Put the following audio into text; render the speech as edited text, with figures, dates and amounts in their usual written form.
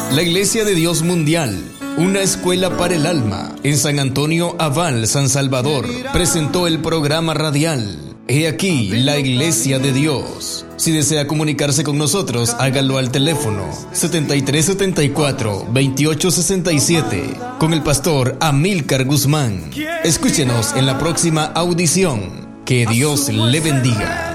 La Iglesia de Dios Mundial, una escuela para el alma, en San Antonio Abal, San Salvador, presentó el programa radial He aquí la Iglesia de Dios. Si desea comunicarse con nosotros, hágalo al teléfono 7374-2867 con el pastor Amílcar Guzmán. Escúchenos en la próxima audición. Que Dios le bendiga.